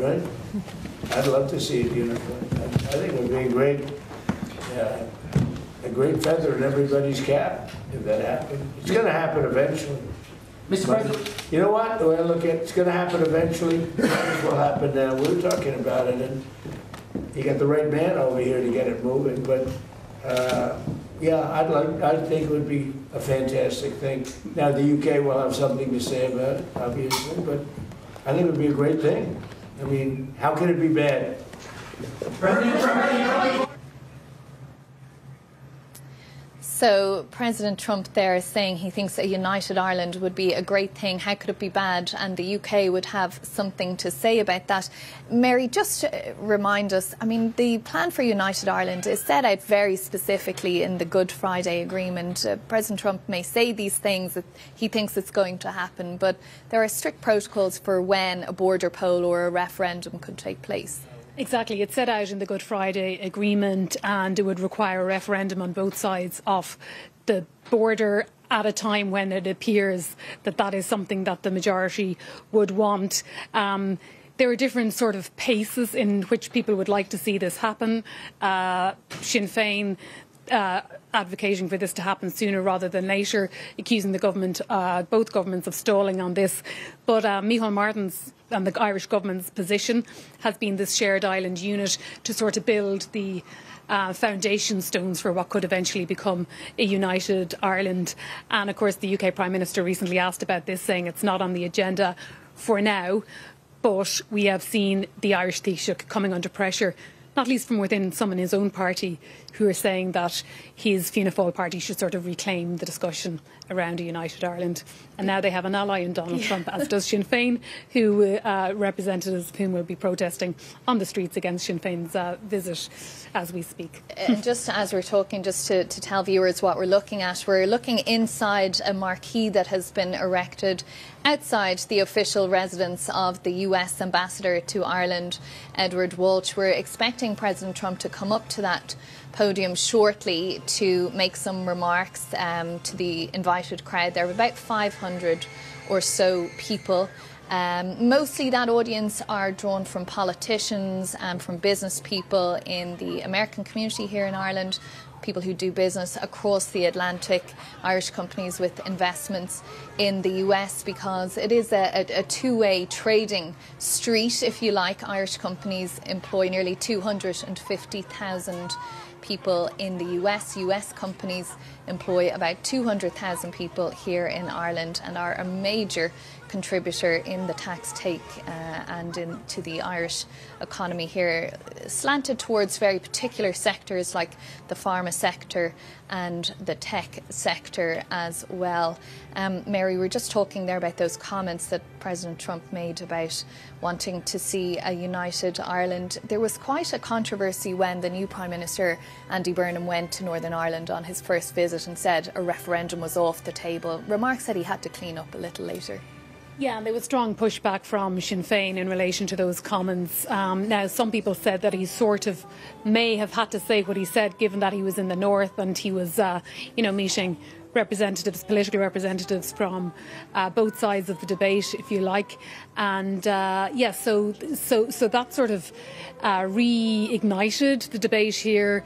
right? I'd love to see it unified. I think it would be a great feather in everybody's cap if that happened. It's going to happen eventually. Mr. President. You know what? The way I look at it, it's going to happen eventually. Might as well happen now. We were talking about it, and you got the right man over here to get it moving. But yeah, I think it would be a fantastic thing. Now the UK will have something to say about it, obviously, but I think it would be a great thing. I mean, how can it be bad? So President Trump there is saying he thinks a united Ireland would be a great thing. How could it be bad? And the UK would have something to say about that. Mary, just remind us, I mean, the plan for united Ireland is set out very specifically in the Good Friday Agreement. President Trump may say these things that he thinks it's going to happen, but there are strict protocols for when a border poll or a referendum could take place. Exactly. It's set out in the Good Friday Agreement, and it would require a referendum on both sides of the border at a time when it appears that that is something that the majority would want. There are different sort of paces in which people would like to see this happen. Sinn Féin advocating for this to happen sooner rather than later, accusing the government, both governments, of stalling on this. But Micheál Martin's and the Irish government's position has been this shared island unit to sort of build the foundation stones for what could eventually become a united Ireland. And of course the UK Prime Minister recently asked about this, saying it's not on the agenda for now, but we have seen the Irish Taoiseach coming under pressure, not least from within some in his own party, who are saying that his Fianna Fáil party should sort of reclaim the discussion around a united Ireland. And now they have an ally in Donald Trump, as does Sinn Féin, who representatives of whom will be protesting on the streets against Sinn Féin's visit as we speak. And just as we're talking, just to tell viewers what we're looking inside a marquee that has been erected outside the official residence of the US Ambassador to Ireland, Edward Walsh. We're expecting President Trump to come up to that podium shortly to make some remarks to the invited crowd. There are about 500 or so people. Mostly that audience are drawn from politicians and from business people in the American community here in Ireland, people who do business across the Atlantic, Irish companies with investments in the US, because it is a two-way trading street, if you like. Irish companies employ nearly 250,000 people in the US. US companies employ about 200,000 people here in Ireland and are a major contributor in the tax take and into the Irish economy here, slanted towards very particular sectors like the pharma sector and the tech sector as well. Mary, we were just talking there about those comments that President Trump made about wanting to see a united Ireland. There was quite a controversy when the new Prime Minister, Andy Burnham, went to Northern Ireland on his first visit and said a referendum was off the table. Remarks that he had to clean up a little later. Yeah, and there was strong pushback from Sinn Féin in relation to those comments. Now, some people said that he sort of may have had to say what he said, given that he was in the north and he was, meeting representatives, political representatives from both sides of the debate, if you like. And so that sort of reignited the debate here.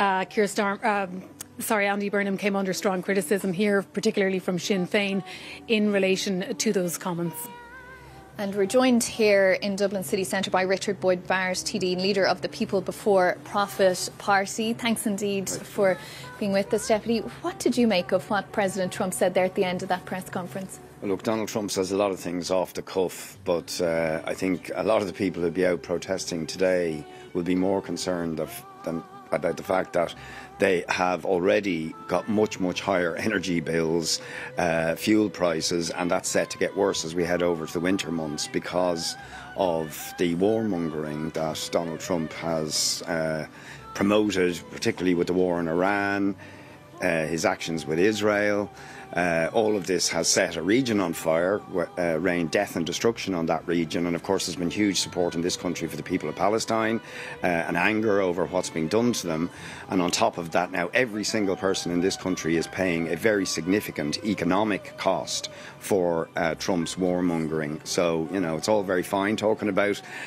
Andy Burnham came under strong criticism here, particularly from Sinn Féin, in relation to those comments. And we're joined here in Dublin City Centre by Richard Boyd Barrett, TD and leader of the People Before Profit Party. Thanks indeed for being with us, Deputy. What did you make of what President Trump said there at the end of that press conference? Well, look, Donald Trump says a lot of things off the cuff, but I think a lot of the people who'll be out protesting today will be more concerned about the fact that they have already got much, much higher energy bills, fuel prices, and that's set to get worse as we head over to the winter months because of the warmongering that Donald Trump has promoted, particularly with the war in Iran, his actions with Israel. All of this has set a region on fire, rained death and destruction on that region, and of course there's been huge support in this country for the people of Palestine and anger over what's being done to them. And on top of that, now every single person in this country is paying a very significant economic cost for Trump's warmongering. So, it's all very fine talking about